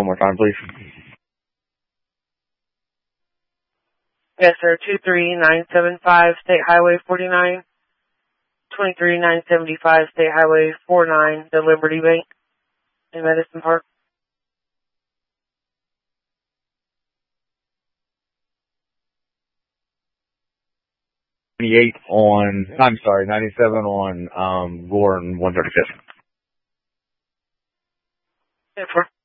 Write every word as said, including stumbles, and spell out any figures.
more time, please. Yes, sir. two three nine seven five State Highway forty-nine. twenty-three nine seventy-five State Highway forty-nine, the Liberty Bank in Medicine Park. ninety-eight on, I'm sorry, ninety-seven on um, Gore and one thirty-fifth. Yes, sir.